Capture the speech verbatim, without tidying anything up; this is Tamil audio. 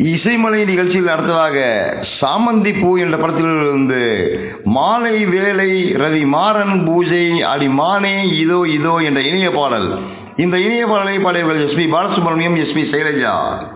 இசைமலை நிகழ்ச்சியில் அடுத்ததாக சாமந்தி பூ என்ற படத்திலிருந்து மாலை வேலை ரவி மாறன் பூஜை அடி மானே இதோ இதோ என்ற இனிய பாடல். இந்த இனிய பாடலை பாடியவர்கள் S B Balasubramaniam, S B Shailaja.